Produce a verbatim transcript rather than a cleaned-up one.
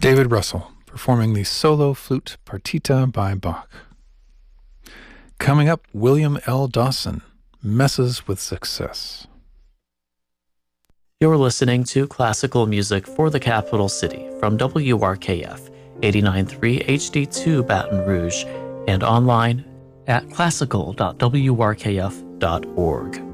David Russell performing the solo flute partita by Bach. Coming up, William L. Dawson, Messes with Success. You're listening to classical music for the capital city from W R K F eighty-nine point three H D two Baton Rouge and online at classical dot w r k f dot org.